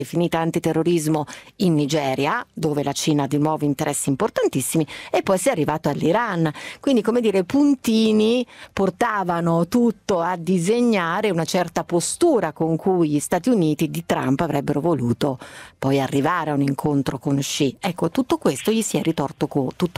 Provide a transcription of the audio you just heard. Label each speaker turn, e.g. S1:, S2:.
S1: definita antiterrorismo in Nigeria, dove la Cina ha di nuovo interessi importantissimi, e poi si è arrivato all'Iran. Quindi, come dire, puntini portavano tutto a disegnare una certa postura con cui gli Stati Uniti di Trump avrebbero voluto poi arrivare a un incontro con Xi. Ecco, tutto questo gli si è ritorto tutto